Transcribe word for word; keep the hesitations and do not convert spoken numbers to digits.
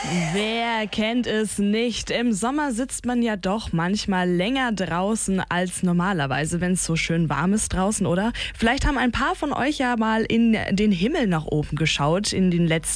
Wer kennt es nicht? Im Sommer sitzt man ja doch manchmal länger draußen als normalerweise, wenn es so schön warm ist draußen, oder? Vielleicht haben ein paar von euch ja mal in den Himmel nach oben geschaut in den letzten